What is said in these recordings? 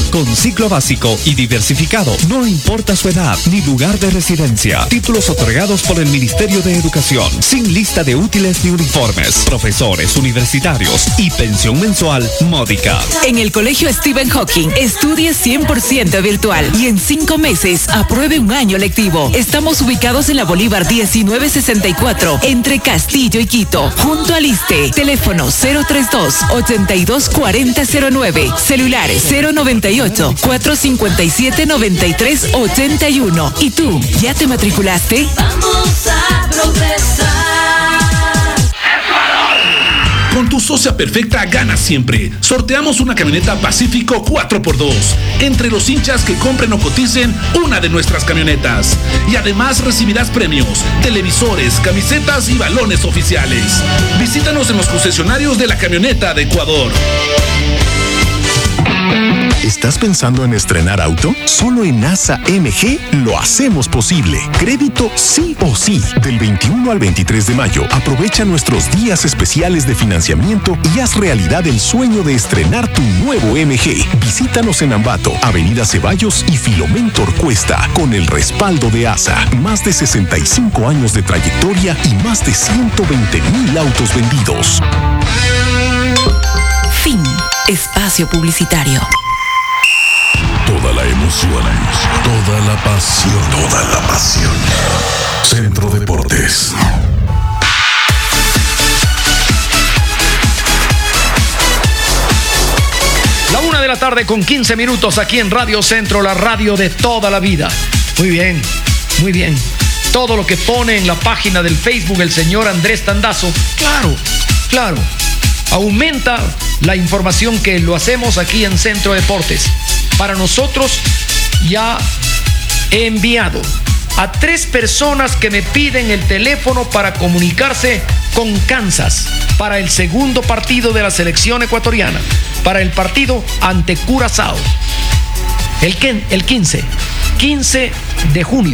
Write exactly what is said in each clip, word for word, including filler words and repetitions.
con ciclo básico y diversificado. No importa su edad ni lugar de residencia. Títulos otorgados por el Ministerio de Educación, sin lista de útiles ni uniformes. Profesores universitarios y pensión mensual módica. En el Colegio Stephen Hawking, estudie cien por ciento virtual y en cinco meses apruebe un año lectivo. Estamos ubicados en la Bolívar diecinueve sesenta y cuatro, entre Castillo y Quito, junto al ISTE. Teléfono cero treinta y dos, ochenta y dos cuarenta cero nueve. Celulares cero noventa y ocho, cuatrocientos cincuenta y siete, noventa y tres ochenta y uno. ¿Y tú, ya te matriculaste? Vamos a progresar. Con tu socia perfecta ganas siempre. Sorteamos una camioneta Pacífico cuatro por dos entre los hinchas que compren o coticen una de nuestras camionetas. Y además recibirás premios, televisores, camisetas y balones oficiales. Visítanos en los concesionarios de la camioneta de Ecuador. ¿Estás pensando en estrenar auto? Solo en ASA M G lo hacemos posible. Crédito sí o sí. Del veintiuno al veintitrés de mayo, aprovecha nuestros días especiales de financiamiento y haz realidad el sueño de estrenar tu nuevo M G. Visítanos en Ambato, Avenida Ceballos y Filomeno Orcuesta, con el respaldo de ASA. Más de sesenta y cinco años de trayectoria y más de ciento veinte mil autos vendidos. Fin. Espacio publicitario. Toda la emoción, toda la pasión, toda la pasión. Centro Deportes. La una de la tarde con quince minutos aquí en Radio Centro, la radio de toda la vida. Muy bien, muy bien. Todo lo que pone en la página del Facebook el señor Andrés Tandazo, claro, claro, aumenta la información que lo hacemos aquí en Centro Deportes. Para nosotros ya he enviado a tres personas que me piden el teléfono para comunicarse con Kansas para el segundo partido de la selección ecuatoriana, para el partido ante Curazao. El, el quince, quince de junio.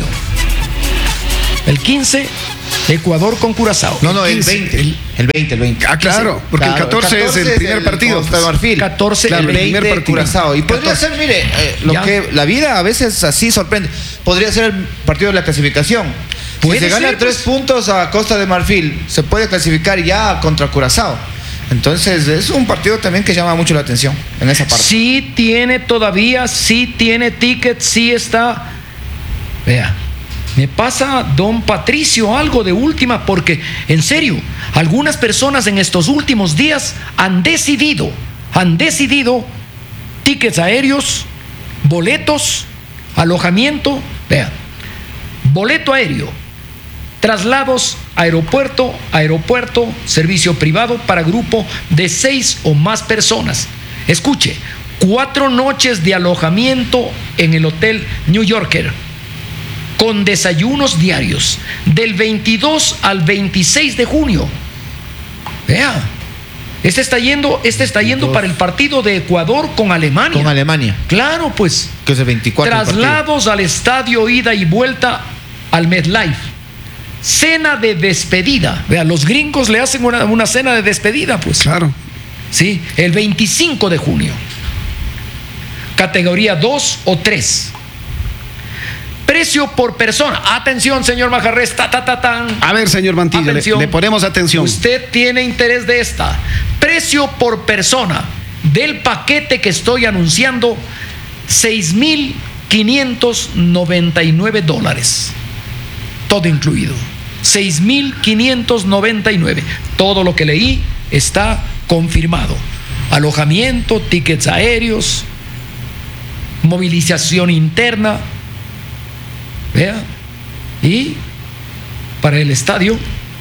El quince, Ecuador con Curazao. No, no, el veinte. El, el veinte, el veinte. Ah, claro, porque claro, el catorce, catorce es el primer es el, partido. Costa de Marfil. catorce, claro, el veinte, primer partido. Curazao. Y podría catorce. Ser, mire, eh, lo que la vida a veces así sorprende. Podría ser el partido de la clasificación. Si se gana ser, tres pues... puntos a Costa de Marfil, se puede clasificar ya contra Curazao. Entonces es un partido también que llama mucho la atención en esa parte. Sí tiene todavía, sí tiene ticket, sí está. Vea, me pasa don Patricio algo de última, porque en serio, algunas personas en estos últimos días han decidido, han decidido tickets aéreos, boletos, alojamiento, vea, boleto aéreo, traslados, aeropuerto, aeropuerto, servicio privado para grupo de seis o más personas. Escuche, cuatro noches de alojamiento en el Hotel New Yorker, con desayunos diarios, del veintidós al veintiséis de junio. Vea, este está yendo, este está yendo para el partido de Ecuador con Alemania. Con Alemania. Claro, pues. Que es el veinticuatro. Traslados al estadio, ida y vuelta al MetLife. Cena de despedida. Vea, los gringos le hacen una, una cena de despedida, pues. Claro. Sí, el veinticinco de junio. Categoría dos o tres. Precio por persona. Atención, señor Majarrés. Ta, ta, ta, tan. A ver, señor Mantilla, le, le ponemos atención. Usted tiene interés de esta. Precio por persona del paquete que estoy anunciando, seis mil quinientos noventa y nueve dólares. Todo incluido. seis mil quinientos noventa y nueve. Todo lo que leí está confirmado. Alojamiento, tickets aéreos, movilización interna. Vea, y para el estadio,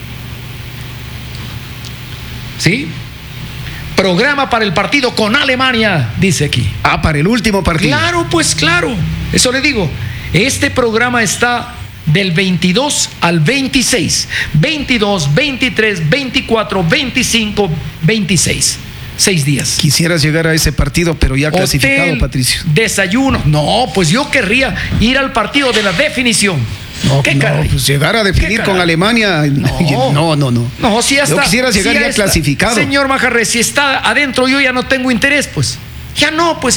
¿sí? Programa para el partido con Alemania, dice aquí. Ah, para el último partido. Claro, pues claro, eso le digo. Este programa está del veintidós al veintiséis, veintidós, veintitrés, veinticuatro, veinticinco, veintiséis. Seis días. Quisieras llegar a ese partido, pero ya Hotel, clasificado, Patricio. Desayuno. No, pues yo querría ir al partido de la definición. No, ¿Qué no pues llegar a definir con Alemania. No, no, no. No, no si ya está, yo quisiera llegar si ya, ya está, clasificado. Señor Majarrés, si está adentro, yo ya no tengo interés, pues. Ya no, pues ya.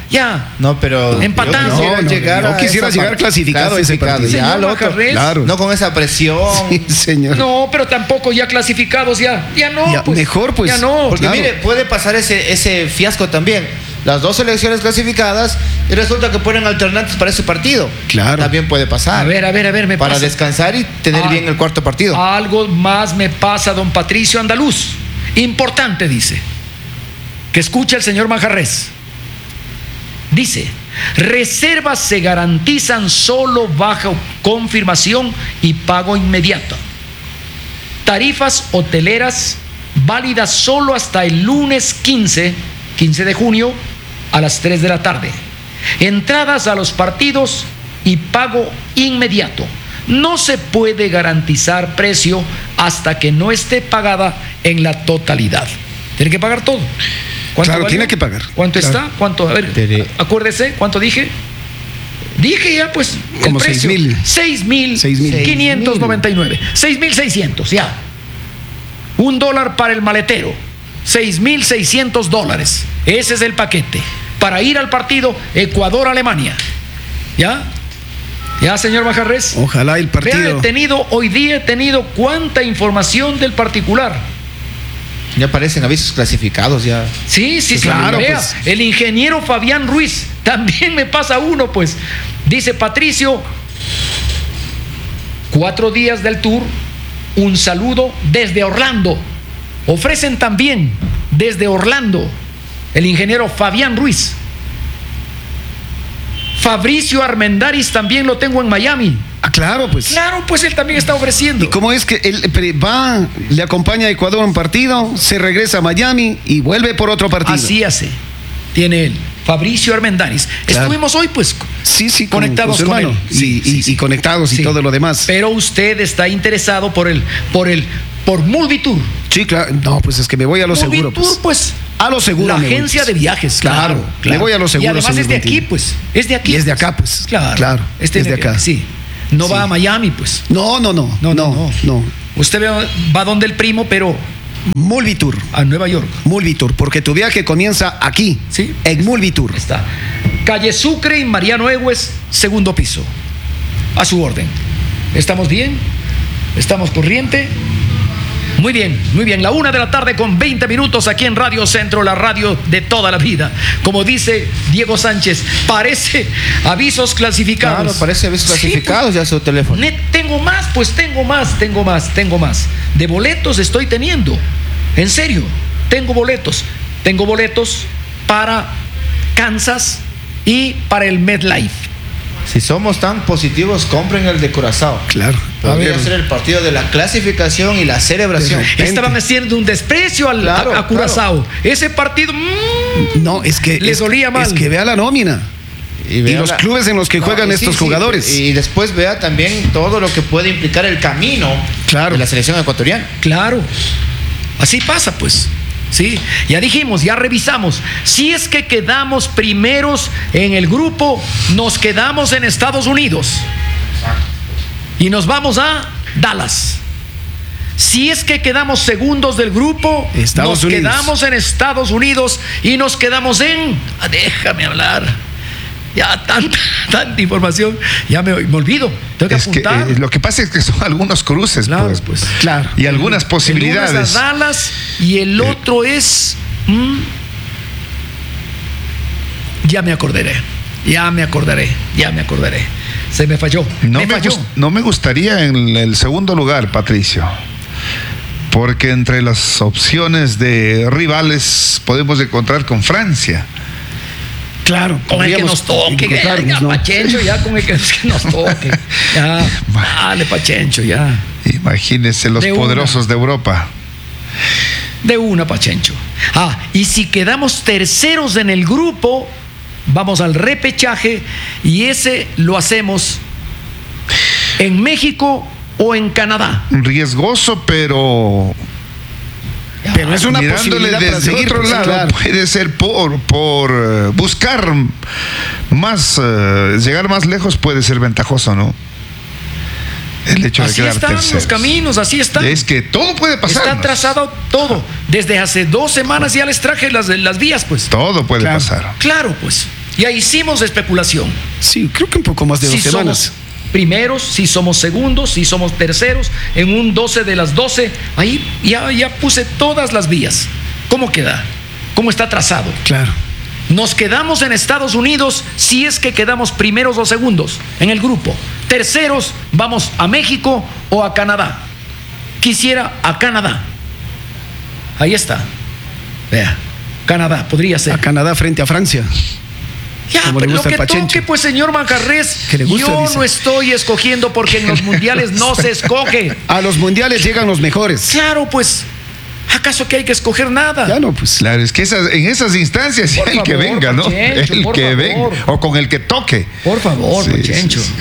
Ya. No, pero empatando. Yo quisiera no, no, llegar, no a quisiera esa llegar par- clasificado a ese partido. Ya, Señor lo otro, Macarrés. Claro. no con esa presión. Sí, señor. No, pero tampoco ya clasificados, ya. Ya no. Ya, pues. mejor, pues. Ya no. Porque Claro. mire, puede pasar ese, ese fiasco también. Las dos selecciones clasificadas y resulta que ponen alternantes para ese partido. Claro. También puede pasar. A ver, a ver, a ver, me para pasa. descansar y tener Ah, bien el cuarto partido. Algo más me pasa, don Patricio Andaluz. Importante, dice. Que escucha el señor Manjarres. Dice, reservas se garantizan solo bajo confirmación y pago inmediato. Tarifas hoteleras válidas solo hasta el lunes quince, quince de junio a las tres de la tarde. Entradas a los partidos y pago inmediato. No se puede garantizar precio hasta que no esté pagada en la totalidad. Tiene que pagar todo. ¿Cuánto Claro, valió? tiene que pagar. ¿Cuánto Claro. está? ¿Cuánto? A ver, Tere- acuérdese, ¿cuánto dije? Dije ya, pues, el Como precio. seis mil. Seis mil Seis mil. quinientos noventa y nueve. Seis mil seiscientos, ya. Un dólar para el maletero. Seis mil seiscientos dólares. Ese es el paquete. Para ir al partido Ecuador-Alemania. ¿Ya? ¿Ya, señor Bajarres? Ojalá el partido. Vea, he tenido, hoy día he tenido cuánta información del particular. Ya aparecen avisos clasificados ya. Sí, sí, sí. Claro, Vea, pues. el ingeniero Fabián Ruiz, también me pasa uno, pues. Dice Patricio, cuatro días del tour, un saludo desde Orlando. Ofrecen también desde Orlando el ingeniero Fabián Ruiz. Fabricio Armendáriz también lo tengo en Miami. Ah, claro, pues. Claro, pues él también está ofreciendo. ¿Y cómo es que él pre- va, le acompaña a Ecuador a un partido, se regresa a Miami y vuelve por otro partido? Así hace. Tiene él. Fabricio Armendáriz. Claro. Estuvimos hoy, pues, Sí, sí, con- conectados con su con hermano. él. Y, Sí, y- sí, sí. y conectados y Sí. todo lo demás. Pero usted está interesado por el, por el, por Mulvitur. Sí, claro. No, pues es que me voy a lo seguro. Mulvitur, Pues. pues. A lo seguro. La me voy, agencia pues. de viajes. Claro, Claro, me voy a lo seguro. Y además señor es de aquí, Montini. pues. Es de aquí. Y es de pues. acá, pues. Claro. Claro, Este es de acá. Sí. No Sí. va a Miami, pues. No, no, no. No, no, no. no. Usted va, va donde el primo, pero Mulvitur. a Nueva York. Mulvitur, porque tu viaje comienza aquí. Sí. En Mulvitur. Está. Calle Sucre y Mariano Egues, segundo piso. A su orden. ¿Estamos bien? ¿Estamos corriente? Muy bien, muy bien. La una de la tarde con veinte minutos aquí en Radio Centro, la radio de toda la vida. Como dice Diego Sánchez, parece avisos clasificados. Claro, parece avisos Sí, clasificados ya su teléfono. Net, tengo más, pues tengo más, tengo más, tengo más. De boletos estoy teniendo. En serio, tengo boletos. Tengo boletos para Kansas y para el MetLife. Si somos tan positivos, compren el de Curazao. Claro. Podría ver. ser el partido de la clasificación y la celebración. De repente. Estaban haciendo un desprecio al, Claro, a, a Curazao. Ese partido, mm, No, es que. Les es, dolía mal. Es que vea la nómina. Y vea los la- clubes en los que No, juegan y estos sí, sí, jugadores. Y después vea también todo lo que puede implicar el camino Claro. de la selección ecuatoriana. claro. Así pasa, pues. Sí, ya dijimos, ya revisamos. Si es que quedamos primeros en el grupo, nos quedamos en Estados Unidos. Y nos vamos a Dallas. Si es que quedamos segundos del grupo, Estados nos Unidos. quedamos en Estados Unidos y nos quedamos en... Ah, déjame hablar. Ya tanta, tanta información, ya me, me olvido. Tengo que Es que, apuntar. eh, lo que pasa es que son algunos cruces, Claro, pues, pues. Claro. y algunas El posibilidades. uno es a Dallas y el otro es. mm, ya me acordaré. Ya me acordaré. Ya me acordaré. Se me falló. No me me, falló. gust- no me gustaría en el segundo lugar, Patricio, porque entre las opciones de rivales podemos encontrar con Francia. Claro. Con el que podríamos nos toque. encontrarnos, Ya, ¿no? Pachencho, ya con el que, que nos toque. Ya. Dale, Pachencho, ya. Imagínense los De una. poderosos de Europa. De una, Pachencho. Ah, y si quedamos terceros en el grupo, vamos al repechaje y ese lo hacemos en México o en Canadá. Riesgoso, pero Pero es una mirándole posibilidad para desde seguir. otro pues, lado, claro. puede ser por, por eh, buscar más, eh, llegar más lejos puede ser ventajoso, ¿no? El hecho de Así quedar están terceros. los caminos, así están. Es que todo puede pasar. Está trazado todo. Desde hace dos semanas ya les traje las, las vías, pues. Todo puede Claro. pasar. Claro, pues. Ya hicimos especulación. Sí, creo que un poco más de dos si semanas. Somos primeros, si somos segundos, si somos terceros, en un doce de las doce, ahí ya, ya puse todas las vías. ¿Cómo queda? ¿Cómo está trazado? Claro. Nos quedamos en Estados Unidos si es que quedamos primeros o segundos en el grupo. Terceros, vamos a México o a Canadá. Quisiera a Canadá. Ahí está. Vea, Canadá, podría ser. A Canadá frente a Francia. Ya, pero lo que toque, pues, señor Manjarres, gusta, yo dice. no estoy escogiendo porque en los mundiales no se escoge. A los mundiales llegan los mejores. Claro, pues, ¿acaso que hay que escoger nada? Ya no, pues. Claro, es que esas, en esas instancias Por el favor, que venga, ¿no? Pachencho, el por que favor. venga, o con el que toque. Por favor, Sí, Pachencho. sí, sí.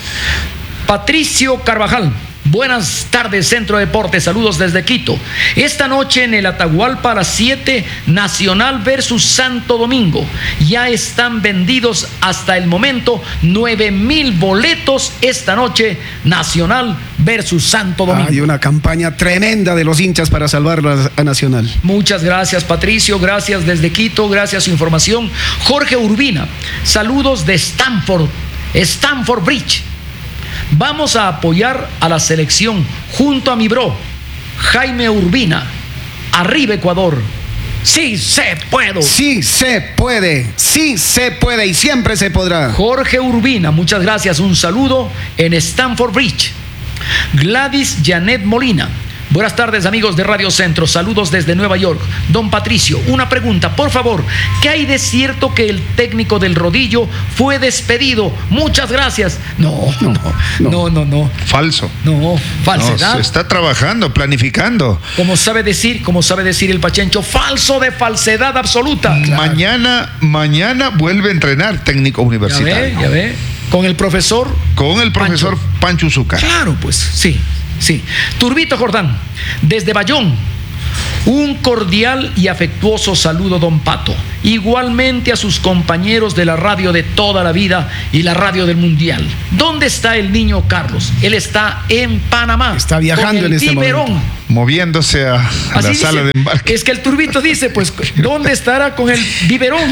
Patricio Carvajal. Buenas tardes, Centro Deportes. Saludos desde Quito. Esta noche en el Atahualpa a las siete, Nacional versus Santo Domingo. Ya están vendidos hasta el momento nueve mil boletos esta noche. Nacional versus Santo Domingo. Hay una campaña tremenda de los hinchas para salvar a Nacional. Muchas gracias, Patricio. Gracias desde Quito. Gracias su información. Jorge Urbina. Saludos de Stanford. Stanford Bridge. Vamos a apoyar a la selección junto a mi bro, Jaime Urbina. Arriba Ecuador. Sí se puede. Sí se puede. Sí se puede y siempre se podrá. Jorge Urbina, muchas gracias. Un saludo en Stanford Bridge. Gladys Janet Molina. Buenas tardes, amigos de Radio Centro. Saludos desde Nueva York. Don Patricio, una pregunta, por favor. ¿Qué hay de cierto que el técnico del Rodillo fue despedido? Muchas gracias. No, no, no, no, no. no. Falso. No, falsedad. No, se está trabajando, planificando. Como sabe decir, como sabe decir el Pachencho, falso de falsedad absoluta. Claro. Mañana, mañana vuelve a entrenar técnico universitario. Ya ve, ya ve. Con el profesor. Con el profesor Pancho, Pancho Zúcar. Claro, pues, sí. Sí. Turbito Jordán, desde Bayón. Un cordial y afectuoso saludo, don Pato. Igualmente a sus compañeros de la radio de toda la vida y la radio del Mundial. ¿Dónde está el niño Carlos? Él está en Panamá. Está viajando en este biberón. momento. Moviéndose a, a la Así sala dice, de embarque. Es que el Turbito dice, pues, ¿dónde estará con el biberón?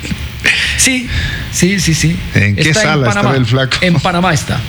Sí, sí, sí, sí. ¿En qué está sala en Panamá. está el flaco? En Panamá está.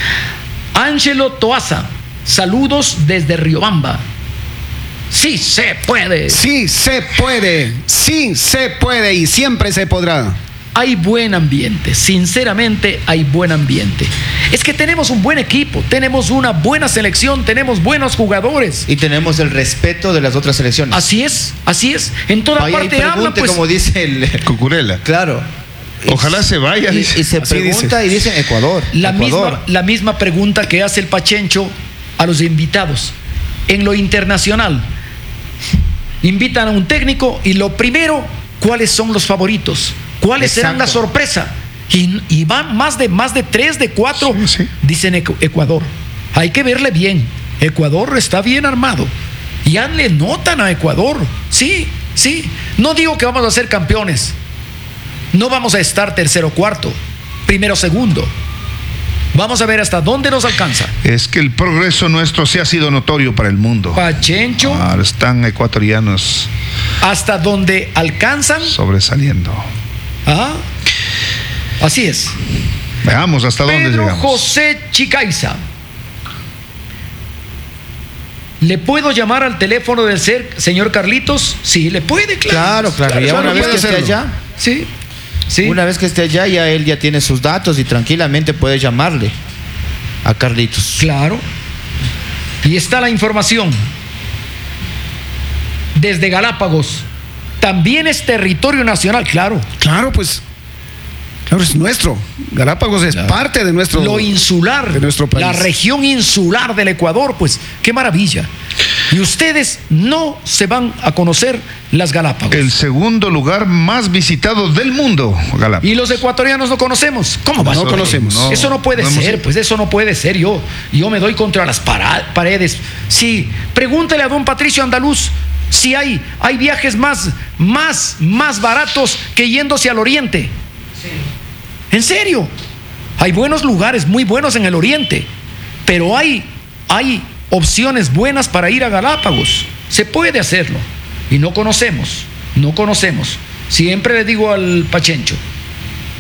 Ángelo Toaza. Saludos desde Riobamba. Sí se puede. Sí se puede. Sí se puede y siempre se podrá. Hay buen ambiente, sinceramente hay buen ambiente. Es que tenemos un buen equipo, tenemos una buena selección, tenemos buenos jugadores. Y tenemos el respeto de las otras selecciones. Así es, así es. En toda Vaya parte y pregunte, habla, pues. como dice el Cucurella. Claro. Ojalá se vaya. Y, dice. y se Así pregunta dice. y dicen Ecuador. La Ecuador. misma, la misma pregunta que hace el Pachencho a los invitados. En lo internacional, invitan a un técnico y lo primero, ¿cuáles son los favoritos? ¿Cuáles serán la Exacto. sorpresa? Y, y van más de, más de tres, de cuatro, Sí, sí. dicen Ecu- Ecuador. Hay que verle bien. Ecuador está bien armado. Ya le notan a Ecuador. Sí, sí. No digo que vamos a ser campeones. No vamos a estar tercero o cuarto, primero o segundo. Vamos a ver hasta dónde nos alcanza. Es que el progreso nuestro sí ha sido notorio para el mundo. Pachencho, Ahora están ecuatorianos hasta donde alcanzan. sobresaliendo. ¿Ah? Así es. Veamos hasta dónde Pedro llegamos. José Chicaiza. ¿Le puedo llamar al teléfono del ser, señor Carlitos? Sí, le puede, claro. Claro, claro. Ya claro, una vez puede que esté hacerlo. allá, Sí, sí. una vez que esté allá, ya él ya tiene sus datos y tranquilamente puede llamarle a Carlitos. Claro. Y está la información. Desde Galápagos. También es territorio nacional, claro. Claro, pues. Claro, es nuestro. Galápagos es parte de nuestro, Lo insular, de nuestro país. la región insular del Ecuador, pues qué maravilla. Y ustedes no se van a conocer las Galápagos. El segundo lugar más visitado del mundo, Galápagos. Y los ecuatorianos no conocemos. ¿Cómo va a No ser? conocemos. No, Eso no puede no hemos ser, ido. pues eso no puede ser. Yo, yo me doy contra las para- paredes. Sí, pregúntale a don Patricio Andaluz si hay, hay viajes más, más, más baratos que yéndose al oriente. En serio, hay buenos lugares, muy buenos en el oriente, pero hay, hay opciones buenas para ir a Galápagos. Se puede hacerlo. Y no conocemos, no conocemos. Siempre le digo al Pachencho,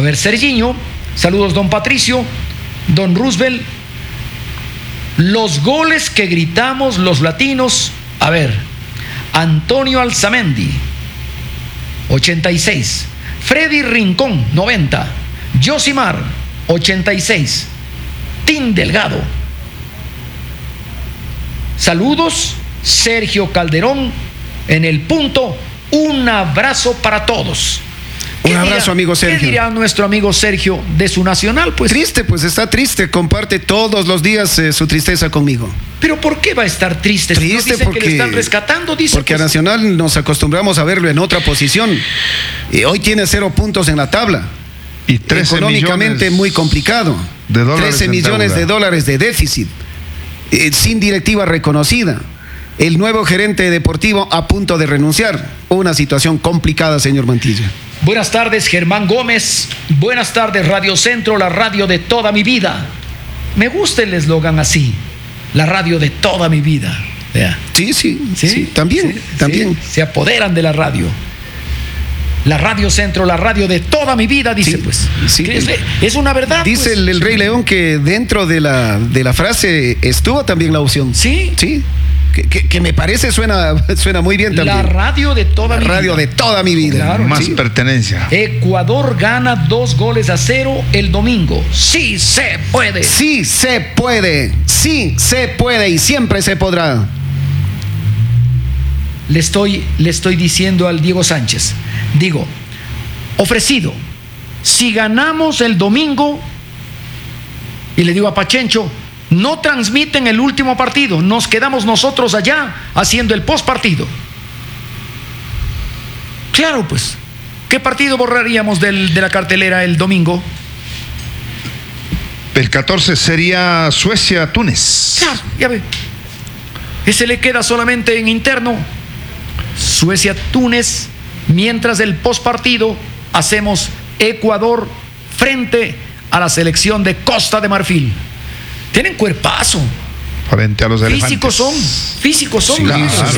ver, Sergiño, saludos don Patricio, don Roosevelt. Los goles que gritamos los latinos, a ver, Antonio Alzamendi, ochenta y seis. Freddy Rincón, noventa. Josimar, ochenta y seis. Tim Delgado. Saludos, Sergio Calderón, en el punto. Un abrazo para todos. Un abrazo, dirá, amigo Sergio. ¿Qué dirá nuestro amigo Sergio de su nacional? Pues triste, pues está triste. Comparte todos los días eh, su tristeza conmigo. ¿Pero por qué va a estar triste? Triste dice porque que le están rescatando, dice. Porque pues, a Nacional nos acostumbramos a verlo en otra posición. Y hoy tiene cero puntos en la tabla. Y trece económicamente muy complicado. De dólares trece millones de dólares de déficit. Eh, sin directiva reconocida. El nuevo gerente deportivo a punto de renunciar. Una situación complicada, señor Mantilla. Buenas tardes, Germán Gómez. Buenas tardes, Radio Centro, la radio de toda mi vida. Me gusta el eslogan así, la radio de toda mi vida. ¿Vea? Sí, sí, sí, sí, también, sí, también. Sí, se apoderan de la radio. La Radio Centro, la radio de toda mi vida, dice, sí, pues. Sí. Es, es una verdad. Dice pues. el, el Rey León que dentro de la, de la frase estuvo también la opción. Sí. Sí. Que, que, que me parece suena, suena muy bien también. La radio de toda la mi radio vida. de toda mi vida. Claro, más sí. pertenencia. Ecuador gana dos goles a cero el domingo. Sí se puede. Sí se puede. Sí se puede y siempre se podrá. Le estoy, le estoy diciendo al Diego Sánchez. Digo, ofrecido. Si ganamos el domingo, y le digo a Pachencho, no transmiten el último partido, nos quedamos nosotros allá haciendo el post partido. Claro, pues, ¿qué partido borraríamos del, de la cartelera el domingo? El catorce sería Suecia-Túnez. Claro, ya ve. Ese le queda solamente en interno. Suecia-Túnez, mientras el post partido hacemos Ecuador frente a la selección de Costa de Marfil. Tienen cuerpazo. Frente a los elefantes. Físicos son, físicos son. Sí, claro.